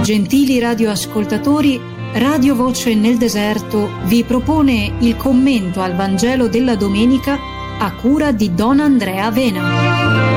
Gentili radioascoltatori, Radio Voce nel Deserto vi propone il commento al Vangelo della domenica a cura di Don Andrea Avena.